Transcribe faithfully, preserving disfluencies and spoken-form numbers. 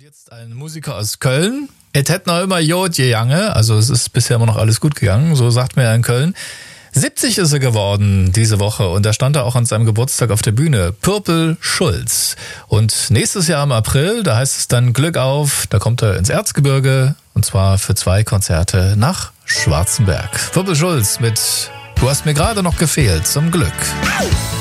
jetzt ein Musiker aus Köln. Es hätte noch immer Jod gegangen, also es ist bisher immer noch alles gut gegangen, so sagt man ja in Köln. siebzig ist er geworden diese Woche und da stand er auch an seinem Geburtstag auf der Bühne. Purple Schulz. Und nächstes Jahr im April, da heißt es dann Glück auf, da kommt er ins Erzgebirge und zwar für zwei Konzerte nach Schwarzenberg. Purple Schulz mit Du hast mir gerade noch gefehlt, zum Glück.